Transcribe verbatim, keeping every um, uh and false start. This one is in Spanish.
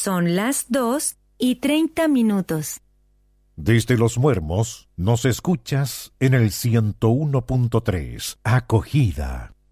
Son las dos y treinta minutos. Desde Los Muermos nos escuchas en el ciento uno punto tres. Acogida.